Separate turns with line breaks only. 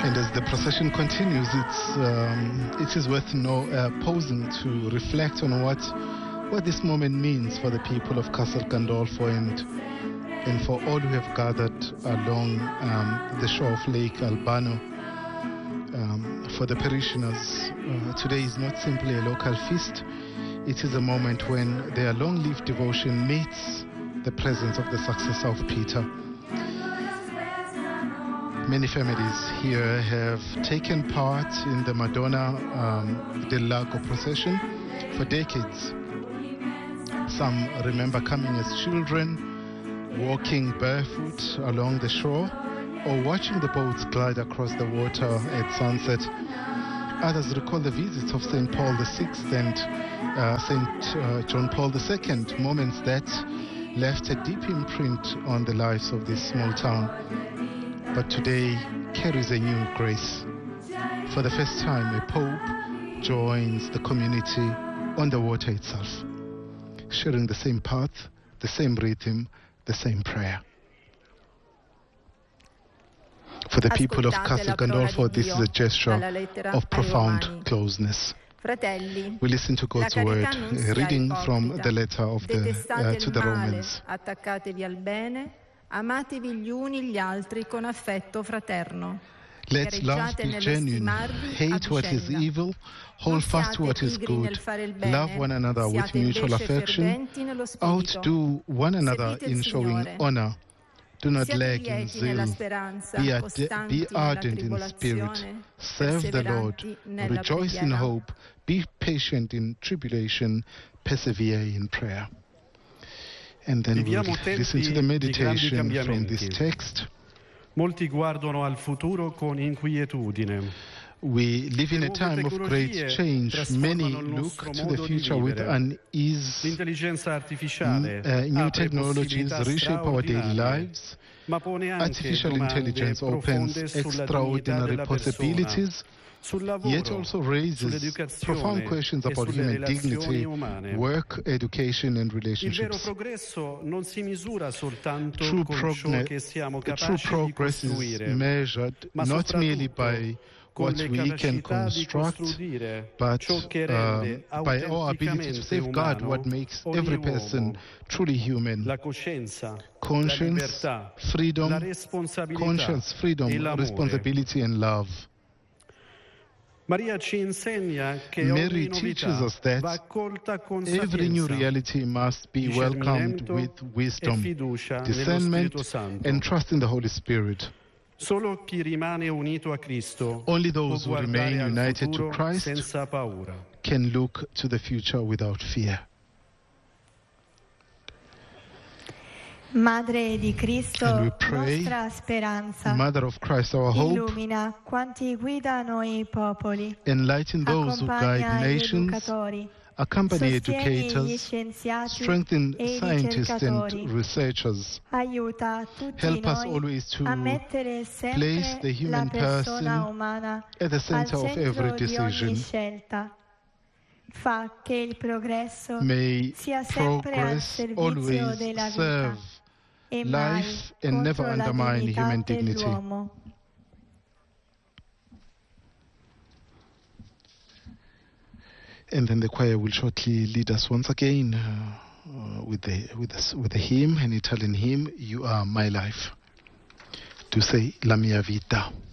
And as the procession continues, it is worth pausing to reflect on what this moment means for the people of Castel Gandolfo and for all who have gathered along the shore of Lake Albano. For the parishioners, today is not simply a local feast. It is a moment when their long-lived devotion meets the presence of the successor of Peter. Many families here have taken part in the Madonna del Lago procession for decades. Some remember coming as children, walking barefoot along the shore, or watching the boats glide across the water at sunset. Others recall the visits of St. Paul VI and St. John Paul II, moments that left a deep imprint on the lives of this small town. But today carries a new grace. For the first time, a pope joins the community on the water itself, sharing the same path, the same rhythm, the same prayer. For the people of Castel Gandolfo, this is a gesture of profound closeness. We listen to God's word, a reading from the letter of to the Romans.
Attaccatevi al bene, amatevi gli uni gli altri con affetto fraterno.
Let love be genuine, hate what is evil, hold fast to what is good, love one another with mutual affection, outdo one another in showing honor. Do not lag in zeal, be ardent in spirit, serve the Lord, rejoice in hope, be patient in tribulation, persevere in prayer. And then we'll listen to the meditation from this text.
Molti guardano al futuro con inquietudine.
We live in a time of great change. Many look to the future with unease. New technologies reshape our daily lives. Artificial intelligence opens extraordinary possibilities, yet also raises profound questions about human dignity, work, education, and relationships. True progress is measured not merely by what we can construct, but by our ability to safeguard what makes every person truly human. Conscience, freedom, responsibility, and love. Mary teaches us that every new reality must be welcomed with wisdom, discernment, and trust in the Holy Spirit. Only those who remain united to Christ can look to the future without fear.
Madre di Cristo,
and we pray,
nostra speranza,
Mother of Christ, our hope,
illumina quanti guidano I popoli,
enlighten those who guide nations, accompany educators, strengthen scientists and researchers. Help us always to place the human person at the center of every decision. May progress always serve life and never undermine human dignity. And then the choir will shortly lead us once again with the hymn, an Italian hymn, You Are My Life. To say La Mia Vita.